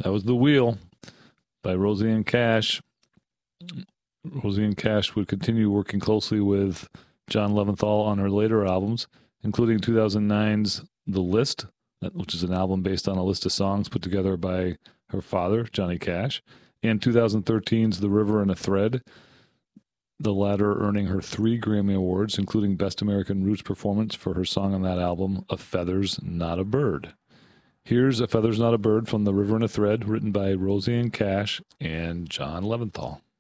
That was The Wheel by Roseanne Cash. Roseanne Cash would continue working closely with John Leventhal on her later albums, including 2009's The List, which is an album based on a list of songs put together by her father, Johnny Cash, and 2013's The River and a Thread, the latter earning her 3 Grammy Awards, including Best American Roots Performance for her song on that album, A Feather's Not a Bird. Here's A Feather's Not a Bird from The River and a Thread, written by Roseanne Cash and John Leventhal.